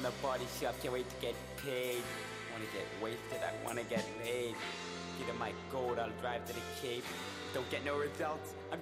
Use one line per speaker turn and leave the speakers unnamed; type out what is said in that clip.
the body shop, can't wait to get paid. Wanna get wasted, I wanna get laid. Get in my gold, I'll drive to the Cape. Don't get no results, I'm